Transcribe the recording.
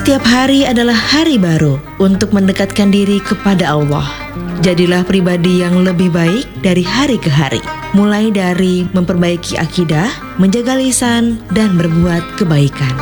Setiap hari adalah hari baru untuk mendekatkan diri kepada Allah. Jadilah pribadi yang lebih baik dari hari ke hari, mulai dari memperbaiki akidah, menjaga lisan, dan berbuat kebaikan.